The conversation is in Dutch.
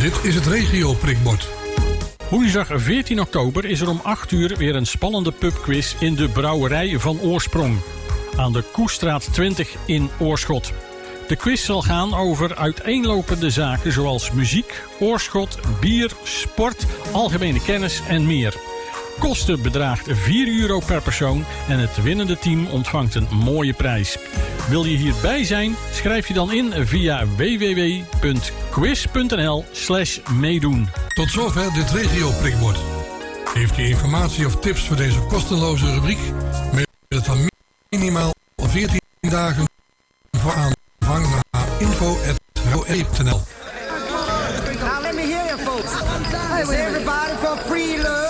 Dit is het regio-prikbord. Woensdag 14 oktober is er om 8 uur weer een spannende pubquiz in de brouwerij van Oorsprong. Aan de Koestraat 20 in Oorschot. De quiz zal gaan over uiteenlopende zaken zoals muziek, oorschot, bier, sport, algemene kennis en meer. Kosten bedraagt €4 per persoon en het winnende team ontvangt een mooie prijs. Wil je hierbij zijn? Schrijf je dan in via www.quiz.nl/meedoen. Tot zover dit regio-prikbord. Heeft u informatie of tips voor deze kosteloze rubriek? Mail het dan minimaal 14 dagen voor aanvang naar info@radio1.nl. Now let me hear you folks. Is everybody for free love?